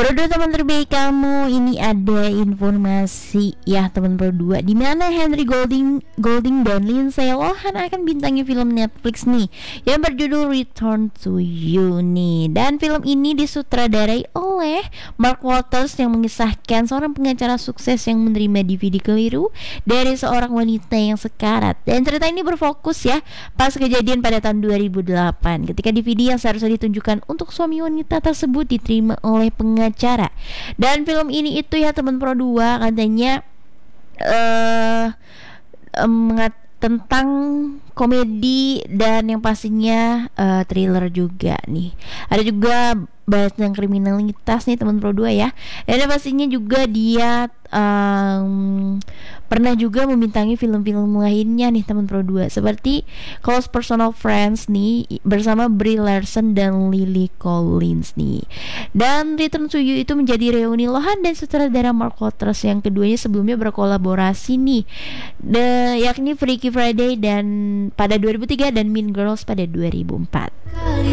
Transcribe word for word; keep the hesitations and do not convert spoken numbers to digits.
Berdua teman terbaik kamu, ini ada informasi ya teman berdua, di mana Henry Golding Golding dan Lindsay Lohan akan bintangi film Netflix nih yang berjudul Return to You nih. Dan film ini disutradarai oleh Mark Waters yang mengisahkan seorang pengacara sukses yang menerima D V D keliru dari seorang wanita yang sekarat. Dan cerita ini berfokus ya pas kejadian pada tahun dua ribu delapan ketika D V D yang seharusnya ditunjukkan untuk suami wanita tersebut diterima oleh pengacara. Dan film ini itu ya teman Pro dua katanya uh, um, tentang komedi dan yang pastinya uh, thriller juga nih. Ada juga bahas tentang kriminalitas nih teman Pro dua ya. Dan yang pastinya juga dia um, pernah juga membintangi film-film lainnya nih teman Pro dua, seperti Close Personal Friends nih bersama Brie Larson dan Lily Collins nih. Dan Return to You itu menjadi reuni Lohan dan sutradara Mark Waters yang keduanya sebelumnya berkolaborasi nih, The, yakni Freaky Friday dan pada dua ribu tiga dan Mean Girls pada dua ribu empat.